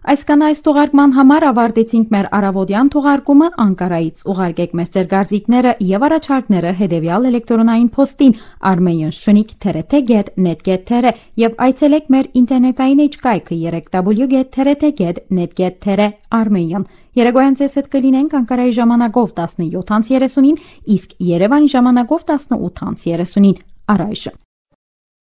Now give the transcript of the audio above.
Այսքան այս թողարկման համար ավարտեցինք մեր առավոտյան թողարկումը Անկարայից ուղարկեք մեծ ձեր կարծիքները եւ առաջարկները հետեւյալ էլեկտրոնային փոստին armenian@trt.net.ter եւ այցելեք մեր ինտերնետային էջկայքը www.trt.net.ter/armenian Երեկոյան ցես հետ կլինենք Անկարայի ժամանակով 17:30-ին, իսկ Երևանի ժամանակով 18:30-ին առայժմ